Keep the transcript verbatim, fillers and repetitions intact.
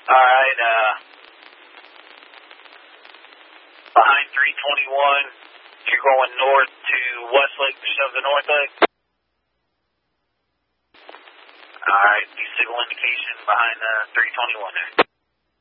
Alright, uh, behind three twenty-one, you're going north to Westlake to shove the north leg. Alright, you signal indication behind uh, three twenty-one there.